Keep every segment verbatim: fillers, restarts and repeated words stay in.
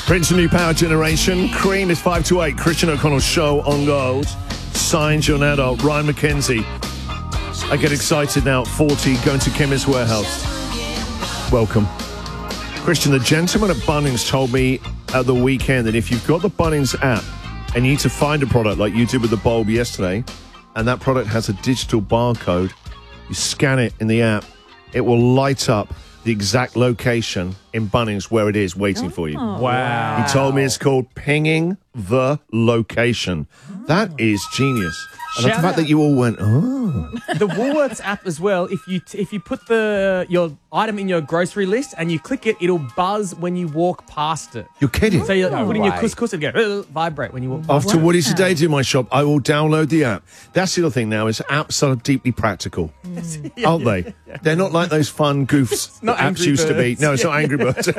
Prince of New Power Generation. Cream is five to eight. Christian O'Connell Show on Gold. Signed, you're an adult. Ryan McKenzie. I get excited now at forty, going to Chemist Warehouse. Welcome. Christian, the gentleman at Bunnings told me at the weekend that if you've got the Bunnings app and you need to find a product like you did with the bulb yesterday, and that product has a digital barcode, you scan it in the app, it will light up the exact location in Bunnings where it is waiting oh, for you. Wow. He told me it's called pinging the location. Oh. That is genius. I love the fact that you all went, oh. The Woolworths app as well, if you t- if you put the your item in your grocery list and you click it, it'll buzz when you walk past it. You're kidding? So you no put in your way. couscous and go, vibrate when you walk past it. After Woody's Today do my shop, I will download the app. That's the other thing now, is apps are deeply practical, mm. yeah, aren't they? Yeah. They're not like those fun goofs that apps used to be. No, it's yeah. not Angry Birds.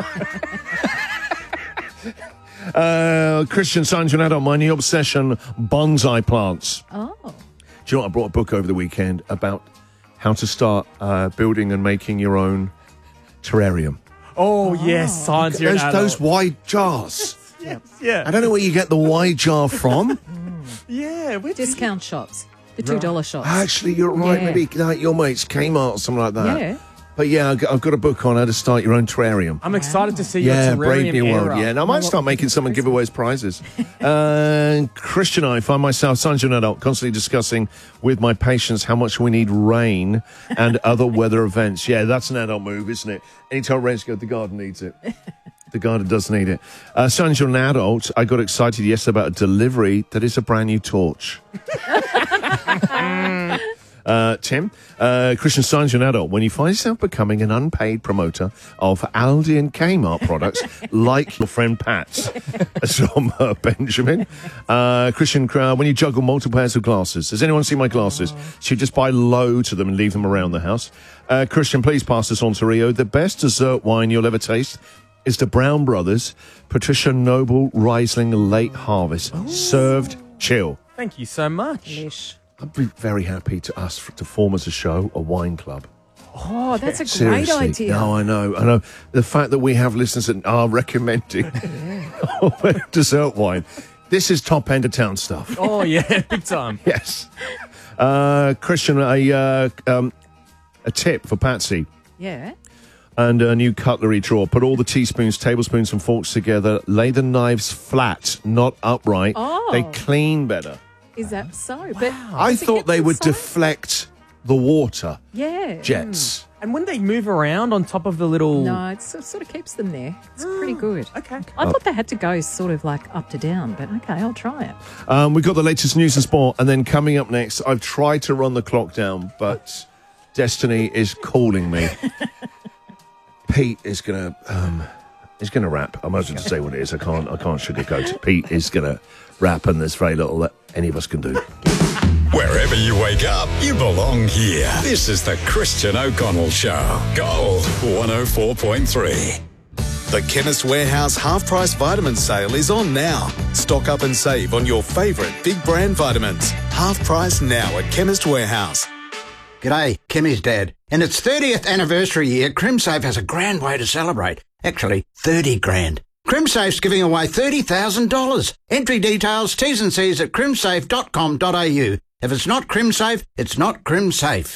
Uh, Christian Sanjonado, my new obsession, bonsai plants. Oh. Do you know what? I brought a book over the weekend about how to start uh, building and making your own terrarium. Oh, oh. yes, science. Those, those wide jars. Yes, yeah. I don't know where you get the wide jar from. mm. Yeah. Discount shops. The two dollar shops. Actually, you're right. Yeah. Maybe like your mates, Kmart or something like that. Yeah. But yeah, I've got a book on how to start your own terrarium. I'm excited wow. to see yeah, your terrarium Brave New era. World. Yeah, and I might start making some and give away as prizes. uh, Christian and I find myself, such an adult, constantly discussing with my patients how much we need rain and other weather events. Yeah, that's an adult move, isn't it? Anytime it rains, go, the garden needs it. The garden does need it. Uh, Son, you're an adult. I got excited yesterday about a delivery that is a brand new torch. Uh, Tim, uh, Christian Science, you're an adult. When you find yourself becoming an unpaid promoter of Aldi and Kmart products, like your friend Pat's, from uh, Benjamin. Uh, Christian, uh, when you juggle multiple pairs of glasses. Has anyone seen my glasses? Oh. So you just buy loads of them and leave them around the house. Uh, Christian, please pass this on to Rio. The best dessert wine you'll ever taste is the Brown Brothers Patricia Noble Riesling Late Harvest. Oh. Served chill. Thank you so much. Lish. I'd be very happy to us to form as a show a wine club. Oh, that's a Seriously. great idea. No, I know. I know. The fact that we have listeners that are recommending dessert wine. This is top end of town stuff. Oh, yeah, big time. Yes. Uh, Christian, a, uh, um, a tip for Patsy. Yeah. And a new cutlery drawer. Put all the teaspoons, tablespoons and forks together. Lay the knives flat, not upright. Oh. They clean better. Is that so? Wow. But I thought they would inside? deflect the water yeah. jets. Mm. And when they move around on top of the little... No, it sort of keeps them there. It's oh, pretty good. Okay. I oh. thought they had to go sort of like up to down, but okay, I'll try it. Um, we've got the latest news and sport, and then coming up next, I've tried to run the clock down, but destiny is calling me. Pete is going to... Um, He's going to rap. I might as well say what it is. I can't. I can't sugarcoat it. Pete is going to rap, and there's very little that any of us can do. Wherever you wake up, you belong here. This is the Christian O'Connell Show. Gold one oh four point three. The Chemist Warehouse half-price vitamin sale is on now. Stock up and save on your favourite big brand vitamins. Half price now at Chemist Warehouse. G'day, Kemi's dad. In its thirtieth anniversary year, CrimSafe has a grand way to celebrate. Actually, thirty grand. CrimSafe's giving away thirty thousand dollars. Entry details, T's and C's at crimsafe dot com dot a u. If it's not CrimSafe, it's not CrimSafe.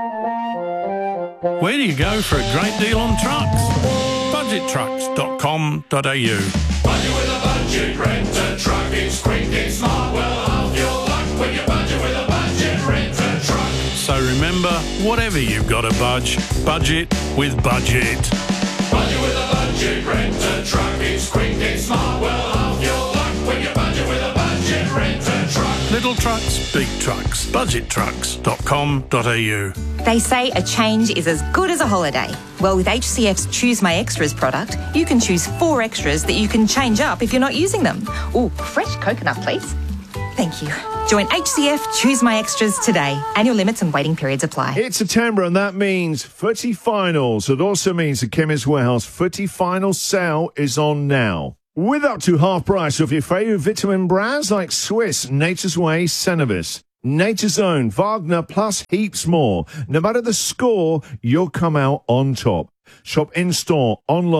Where do you go for a great deal on trucks? budget trucks dot com dot a u. Budget with a budget, rent a truck. It's quick, it's smart, well half your luck. When you budget with a budget, rent a truck. So remember, whatever you've got to budge, budget with Budget. Budget with a budget, rent a truck. It's quick, it's smart, well half your luck. When you budget with a budget, rent a truck. Little trucks, big trucks. budget trucks dot com dot a u. They say a change is as good as a holiday. Well, with H C F's Choose My Extras product, you can choose four extras that you can change up if you're not using them. Ooh, fresh coconut, please. Thank you. Join H C F Choose My Extras today. Annual limits and waiting periods apply. It's September, and that means footy finals. It also means the Chemist Warehouse footy final sale is on now. With up to half price of your favourite vitamin brands like Swiss, Nature's Way, Cenovus, Nature's Own, Wagner, plus heaps more. No matter the score, you'll come out on top. Shop in-store, online,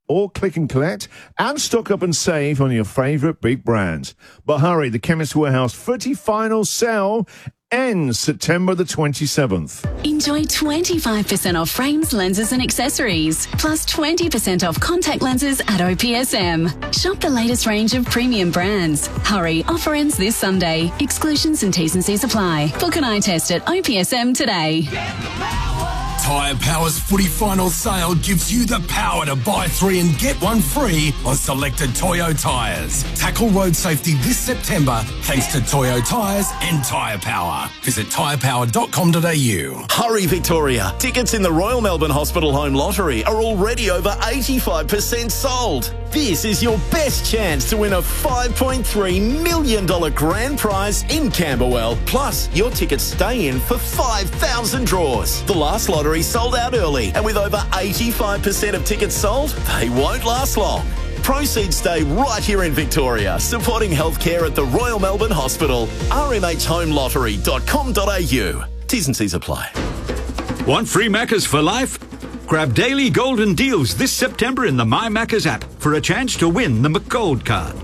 or click and collect, and stock up and save on your favourite big brands. But hurry, the Chemist Warehouse footy final sale ends September the twenty-seventh. Enjoy twenty-five percent off frames, lenses and accessories, plus twenty percent off contact lenses at O P S M. Shop the latest range of premium brands. Hurry, offer ends this Sunday. Exclusions and T's and C's apply. Book an eye test at O P S M today. Tyre Power's footy final sale gives you the power to buy three and get one free on selected Toyo tyres. Tackle road safety this September thanks to Toyo tyres and Tyre Power. Visit tyre power dot com dot a u. Hurry, Victoria. Tickets in the Royal Melbourne Hospital Home Lottery are already over eighty-five percent sold. This is your best chance to win a five point three million dollars grand prize in Camberwell. Plus, your tickets stay in for five thousand draws. The last lottery sold out early, and with over eighty-five percent of tickets sold, they won't last long. Proceeds stay right here in Victoria, supporting healthcare at the Royal Melbourne Hospital. r m h home lottery dot com dot a u. T's and C's apply. Want free Maccas for life? Grab daily golden deals this September in the My Maccas app for a chance to win the McGold card.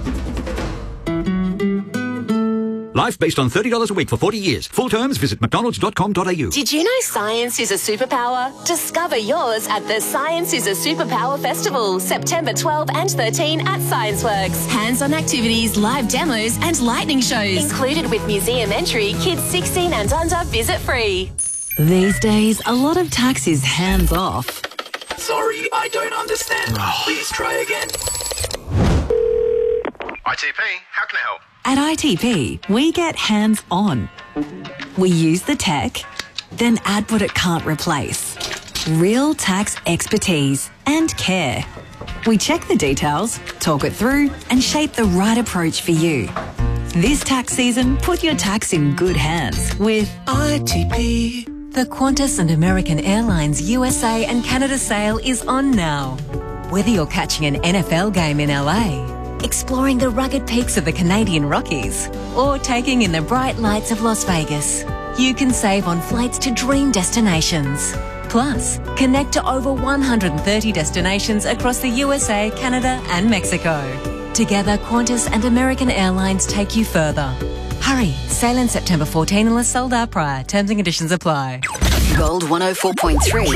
Life based on thirty dollars a week for forty years. Full terms, visit mcdonalds dot com dot a u. Did you know science is a superpower? Discover yours at the Science is a Superpower Festival, September twelfth and thirteenth at ScienceWorks. Hands-on activities, live demos and lightning shows. Included with museum entry, kids sixteen and under visit free. These days, a lot of tax is hands-off. Sorry, I don't understand. Please try again. I T P, how can I help? At I T P, we get hands-on. We use the tech, then add what it can't replace. Real tax expertise and care. We check the details, talk it through, and shape the right approach for you. This tax season, put your tax in good hands with I T P. The Qantas and American Airlines U S A and Canada sale is on now. Whether you're catching an N F L game in L A, exploring the rugged peaks of the Canadian Rockies, or taking in the bright lights of Las Vegas, you can save on flights to dream destinations. Plus, connect to over one hundred thirty destinations across the U S A, Canada and Mexico. Together, Qantas and American Airlines take you further. Hurry, sail in September fourteenth unless sold out prior. Terms and conditions apply. Gold one oh four point three.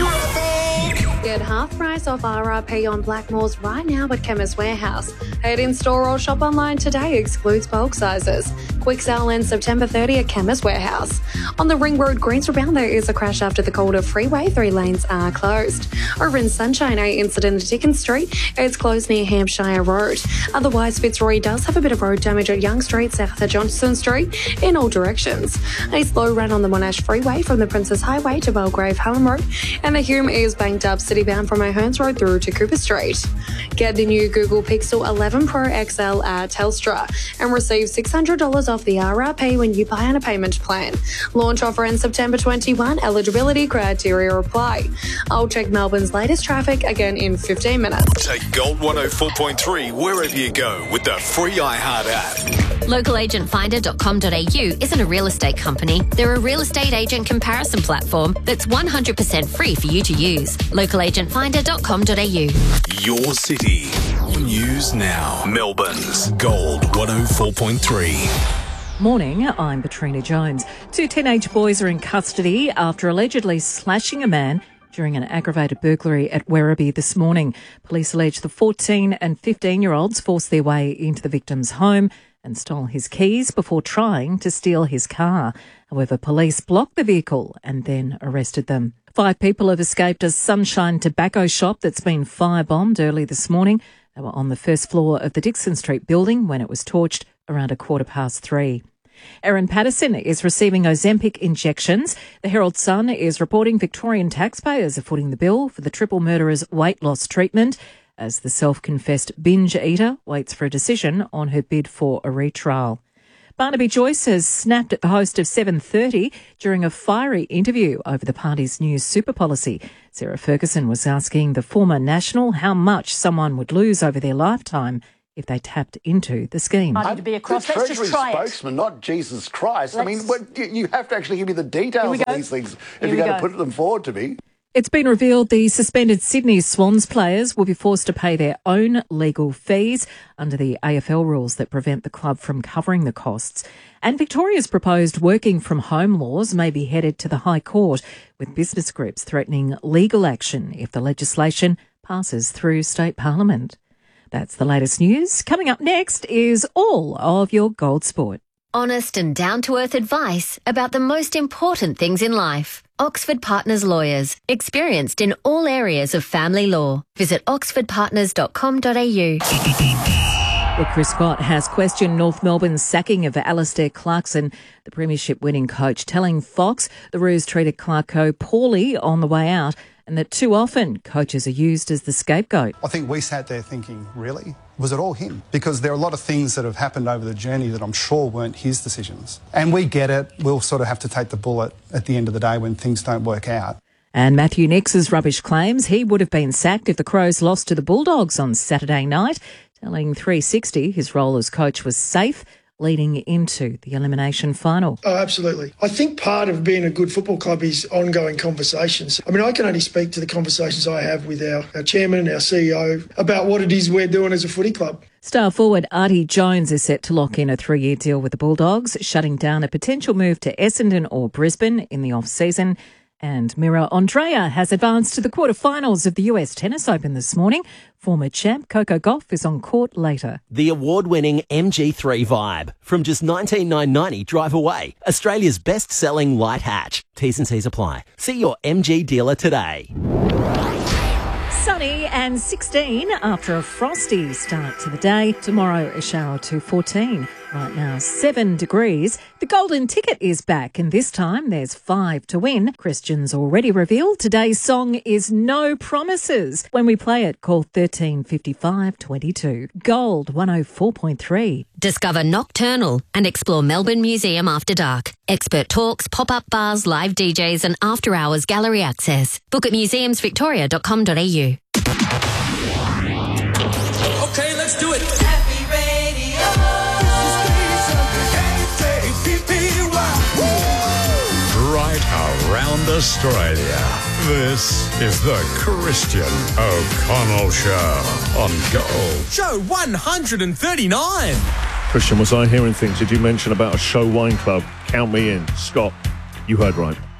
Get half price off R R P on Blackmores right now at Chemist Warehouse. Head in store or shop online today, excludes bulk sizes. Quick sale ends September thirtieth at Chemist Warehouse. On the Ring Road, Greensboro, there is a crash after the Calder Freeway. Three lanes are closed. Over in Sunshine, a incident at Dickens Street. It's closed near Hampshire Road. Otherwise, Fitzroy does have a bit of road damage at Young Street, south of Johnson Street, in all directions. A slow run on the Monash Freeway from the Princess Highway to Belgrave Helen Road, and the Hume is banked up citybound from O'Hearns Road through to Cooper Street. Get the new Google Pixel eleven Pro X L at Telstra and receive six hundred dollars off the R R P when you buy on a payment plan. Launch offer ends September twenty-first. Eligibility criteria apply. I'll check Melbourne's latest traffic again in fifteen minutes. Take Gold one oh four point three wherever you go with the free iHeart app. local agent finder dot com dot a u isn't a real estate company. They're a real estate agent comparison platform that's one hundred percent free for you to use. local agent finder dot com dot a u. Your city. News now. Melbourne's Gold one oh four point three. Morning, I'm Katrina Jones. Two teenage boys are in custody after allegedly slashing a man during an aggravated burglary at Werribee this morning. Police allege the fourteen and fifteen-year-olds forced their way into the victim's home and stole his keys before trying to steal his car. However, police blocked the vehicle and then arrested them. Five people have escaped a Sunshine tobacco shop that's been firebombed early this morning. They were on the first floor of the Dixon Street building when it was torched around a quarter past three. Erin Patterson is receiving Ozempic injections. The Herald Sun is reporting Victorian taxpayers are footing the bill for the triple murderer's weight loss treatment as the self-confessed binge eater waits for a decision on her bid for a retrial. Barnaby Joyce has snapped at the host of seven thirty during a fiery interview over the party's new super policy. Sarah Ferguson was asking the former National how much someone would lose over their lifetime if they tapped into the scheme. I need to be across. Let's just try it. Spokesman, not Jesus Christ. Let's... I mean, what, you have to actually give me the details of these things if you're going to put them forward to me. It's been revealed the suspended Sydney Swans players will be forced to pay their own legal fees under the A F L rules that prevent the club from covering the costs. And Victoria's proposed working from home laws may be headed to the High Court, with business groups threatening legal action if the legislation passes through state parliament. That's the latest news. Coming up next is all of your gold sport. Honest and down-to-earth advice about the most important things in life. Oxford Partners Lawyers, experienced in all areas of family law. Visit oxford partners dot com dot a u. Well, Chris Scott has questioned North Melbourne's sacking of Alistair Clarkson, the premiership-winning coach, telling Fox the Roos treated Clarko poorly on the way out and that too often coaches are used as the scapegoat. I think we sat there thinking, really? Was it all him? Because there are a lot of things that have happened over the journey that I'm sure weren't his decisions. And we get it. We'll sort of have to take the bullet at the end of the day when things don't work out. And Matthew Nix's rubbish claims he would have been sacked if the Crows lost to the Bulldogs on Saturday night, telling three sixty his role as coach was safe leading into the elimination final. Oh, absolutely. I think part of being a good football club is ongoing conversations. I mean, I can only speak to the conversations I have with our, our chairman and our C E O about what it is we're doing as a footy club. Star forward Artie Jones is set to lock in a three-year deal with the Bulldogs, shutting down a potential move to Essendon or Brisbane in the off-season. And Mira Andrea has advanced to the quarterfinals of the U S Tennis Open this morning. Former champ Coco Gauff is on court later. The award-winning M G three Vibe. From just nineteen thousand nine hundred ninety drive away. Australia's best-selling light hatch. T's and C's apply. See your M G dealer today. Sunny and sixteen after a frosty start to the day. Tomorrow a shower to fourteen. Right now seven degrees. The golden ticket is back and this time there's five to win. Christian's already revealed today's song is No Promises. When we play it, call thirteen fifty-five twenty-two. Gold one oh four point three. Discover Nocturnal and explore Melbourne Museum after dark. Expert talks, pop-up bars, live D Js and after-hours gallery access. Book at museums victoria dot com dot a u. Okay, let's do it. Right around Australia. This is the Christian O'Connell Show on Gold. Show one hundred thirty-nine. Christian, was I hearing things? Did you mention about a show wine club? Count me in. Scott, you heard right.